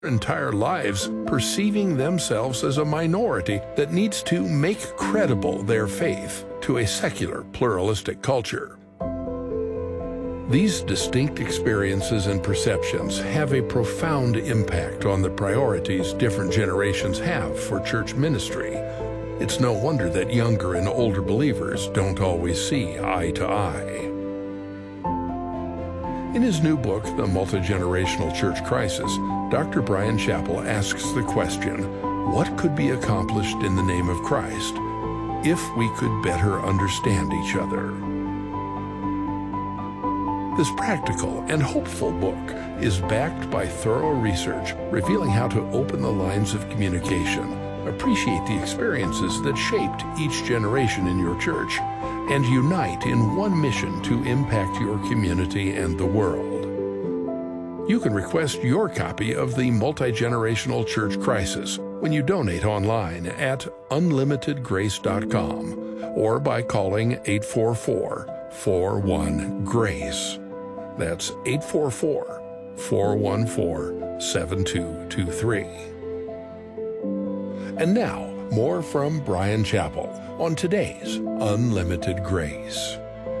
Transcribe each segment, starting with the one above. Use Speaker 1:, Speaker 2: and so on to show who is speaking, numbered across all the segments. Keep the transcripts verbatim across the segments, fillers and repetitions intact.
Speaker 1: entire lives perceiving themselves as a minority that needs to make credible their faith to a secular, pluralistic culture. These distinct experiences and perceptions have a profound impact on the priorities different generations have for church ministry. It's no wonder that younger and older believers don't always see eye to eye. In his new book, The Multi-Generational Church Crisis, Doctor Bryan Chapell asks the question, what could be accomplished in the name of Christ if we could better understand each other? This practical and hopeful book is backed by thorough research revealing how to open the lines of communication, appreciate the experiences that shaped each generation in your church, and unite in one mission to impact your community and the world. You can request your copy of The Multi-Generational Church Crisis when you donate online at unlimited grace dot com or by calling eight four four, four one, GRACE. That's eight four four, four one four, seven two two three. And now, more from Bryan Chapell on today's Unlimited Grace.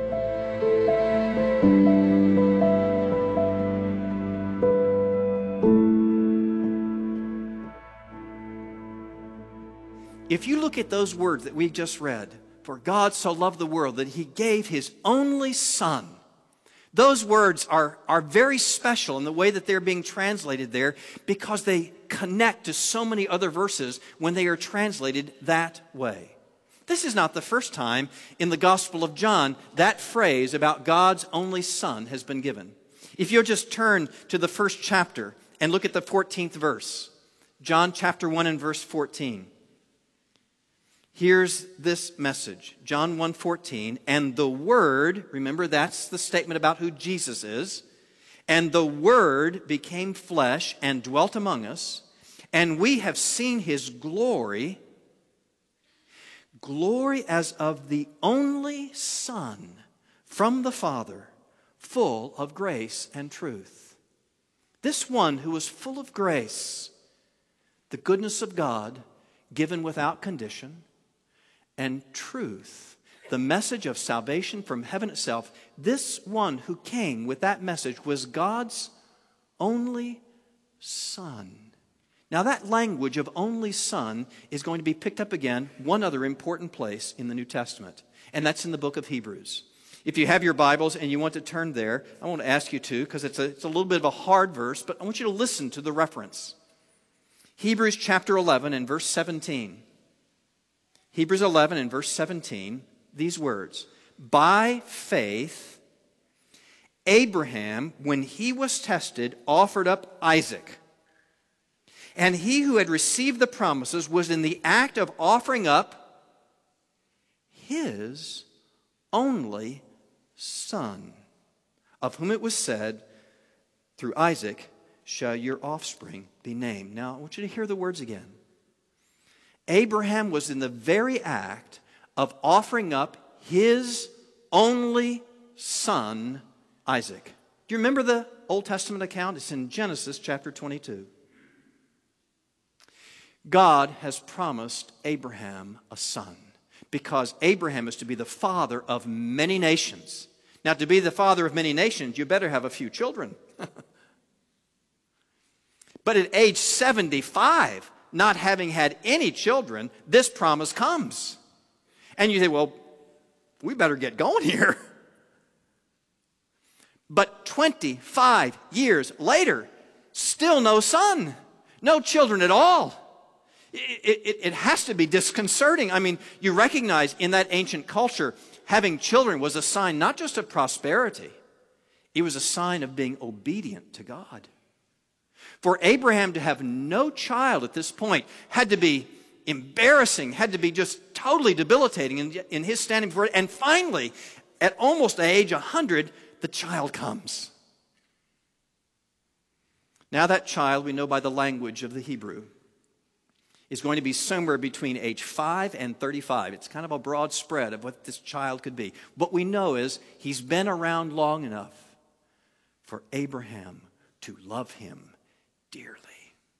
Speaker 2: If you look at those words that we just read, for God so loved the world that he gave his only Son, those words are, are very special in the way that they're being translated there because they connect to so many other verses when they are translated that way. This is not the first time in the Gospel of John that phrase about God's only Son has been given. If you'll just turn to the first chapter and look at the fourteenth verse, John chapter one and verse fourteen. Here's this message, John one fourteen, and the Word, remember that's the statement about who Jesus is, and the Word became flesh and dwelt among us, and we have seen his glory, glory as of the only Son from the Father, full of grace and truth. This one who was full of grace, the goodness of God given without condition, and truth, the message of salvation from heaven itself, this one who came with that message was God's only Son. Now that language of only Son is going to be picked up again one other important place in the New Testament, and that's in the book of Hebrews. If you have your Bibles and you want to turn there, I want to ask you to, because it's a, it's a little bit of a hard verse, but I want you to listen to the reference. Hebrews chapter eleven and verse seventeen. Hebrews eleven and verse seventeen, these words, by faith, Abraham, when he was tested, offered up Isaac. And he who had received the promises was in the act of offering up his only son, of whom it was said, through Isaac shall your offspring be named. Now, I want you to hear the words again. Abraham was in the very act of offering up his only son, Isaac. Do you remember the Old Testament account? It's in Genesis chapter twenty-two. God has promised Abraham a son because Abraham is to be the father of many nations. Now, to be the father of many nations, you better have a few children. But at age seventy-five, not having had any children, this promise comes. And you say, well, we better get going here. But twenty-five years later, still no son, no children at all. It, it, it has to be disconcerting. I mean, you recognize in that ancient culture, having children was a sign not just of prosperity, it was a sign of being obedient to God. For Abraham to have no child at this point had to be embarrassing, had to be just totally debilitating in, in his standing before it. And finally, at almost age one hundred, the child comes. Now that child, we know by the language of the Hebrew, is going to be somewhere between age five and thirty-five. It's kind of a broad spread of what this child could be. What we know is he's been around long enough for Abraham to love him dearly.